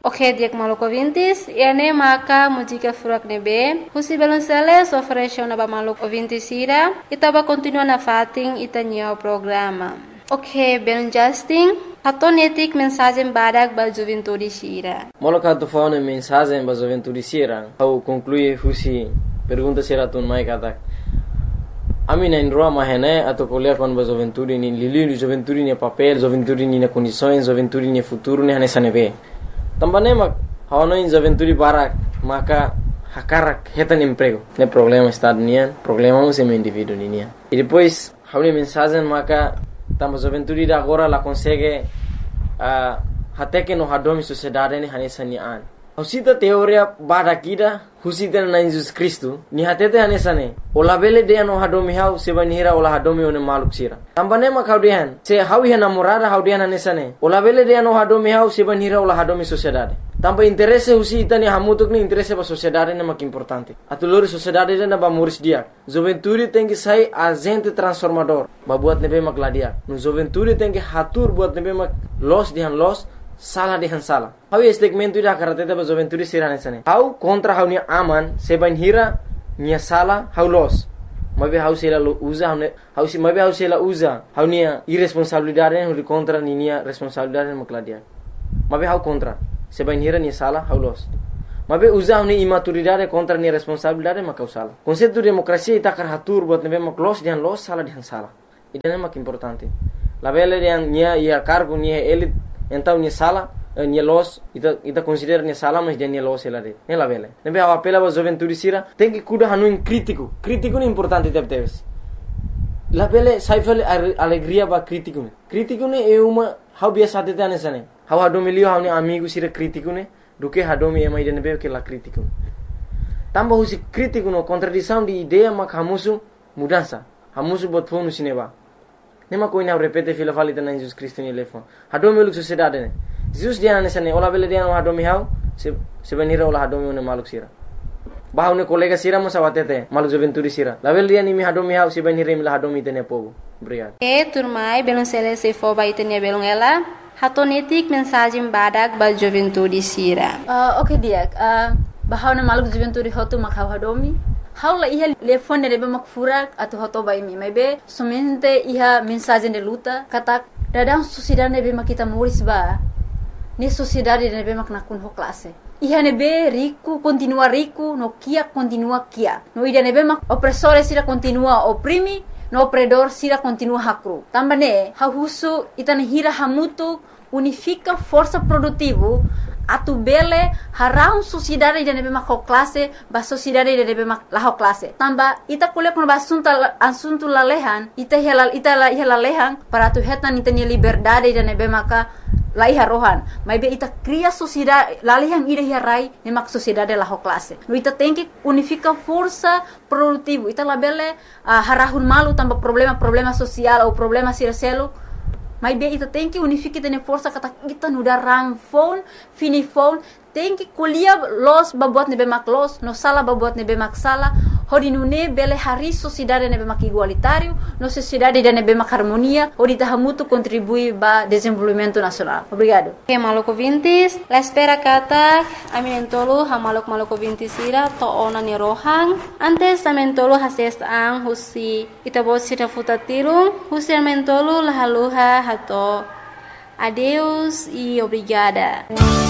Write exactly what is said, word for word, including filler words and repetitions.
Ok, dia maluco ouvintes, e ane maka música furak nebe, husi belonceles oferece na ba maluco ouvintes ira, itaba continua na fating itanya o programa. Ok, belon Justin, hatonetik mensagem badak ba juventude sira. Moloka tu faune mensagem ba juventude sira, au conclui husi pergunta sira tun mai katak. Ami na indroa mahene atau kuliah kon ba juventude ni lili juventude ni papel, juventude ni na condições, juventude ni futuro ni hanesa nebe. Também mak hawano in juventude barak maka hakarak hetan emprego. Ne problema está nian, problema é meu indivíduo nian. E depois hawni mensagem maka tamba juventude da agora la consegue a uh, até que no hadomi sociedade ni hanesa nian. Husita teoria barakida husita na Jesus Cristo ni hatete hanesa ne. Ola bele de no hadomi hau sebanira ola hadomi one maluk sira. Tamba ne mak haudian se hawi namorada haudian hanesa ne. Ola bele de no hadomi hau sebanira ola hadomi sociedade. Tamba interesse husita ni hamutuk ni interesse ba sociedade ne mak importante. Atulori sociedade na ba muris dia. Juventude tem que sair agente transformador. Ba buat nebe mak ladia. No juventude tem que hatur buat nebe mak los dihan los salah dihan salah. Hau statement tu dah karateta ba juventude sirane sane. Hau kontra hau ni aman sebanira ni salah hau los. Mabe hau sela usa hau hau si mabe hau sela usa hau ni irresponsabilidade hau contra ni ni responsabilidade mak ladia. Mabe hau contra sebanira ni salah hau los. Mabe usa hau ni imaturidade contra ni responsabilidade mak hau salah. Konsepto demokrasi ita karatur buat nebe mak los dihan los salah dihan salah. Itu mak importante. La bele yang nia ia cargo nia elit então ni sala ni los ita ita considera ni sala mas dia ni los ela de ela vele nebe a apela ba juventude sira tem que cuidar hanu in crítico crítico ni importante teve teves la vele saifale alegria ba crítico ne crítico ne é uma how biasa de tane sane how adomilio how ni amigo sira crítico ne do que adomi é mais de nebe que la crítico tamba husi crítico no contradição de ideia mak hamusu mudança hamusu bot fonu sineba nema koina repete fila falita na Jesus Cristo ni lefon hadomi luk sociedade ne Jesus dia na sane ola bele dia no hadomi hau se se venira ola hadomi ne maluk sira bahau ne kolega sira mo sawatete maluk juventude sira la bele dia ni mi hadomi hau se venira mi la hadomi tene pogo obrigado e turmai belon sele se fo ba itenia belon ela hatonetik mensagem badak ba juventude sira uh, okay dia uh, bahau ne maluk juventude hotu makau hadomi Haula iha telefone de mak furak atau hoto bai mi maybe somente iha mensagem de luta kata dadang sociedade nebe mak kita muris ba ni sociedade nebe mak nakun ho classe iha nebe rico continua rico no kia continua kia no ida nebe mak opressore sira continua oprimi no opredor sira continua hakru tambane ha husu itane hira hamutu unifica força produtivo atu bele harau sociedade de nebe mak classe ba sociedade de nebe mak la classe tamba ita kuliah kon basunta asunto lalehan ita hela ita la hela lehan para tu hetan ita ni liberdade de nebe maka lai harohan mai be ita cria sociedade lalehan ida hirai ne mak sociedade la classe no ita tem que unifica força produtivo ita la bele uh, harahun malu tamba problema problema social ou problema siraselo Mas bem, ita tem que unificar tene força kata kita nuda ramfon, finifon, tem que colher los babuat nebe mak los, no sala babuat nebe mak sala, hodi nune bele hari sociedade nebe mak igualitário, no sociedade de nebe mak harmonia, hodi tahamutu contribui ba desenvolvimento nacional. Obrigado. Okay, maloko vintis, la espera kata, aminentolo ha malok maloko vintis ira to ona ni rohang, antes amentolo hases ang husi itabot sira futatirung, husi amentolo lahaluha hato. Adeus e obrigada.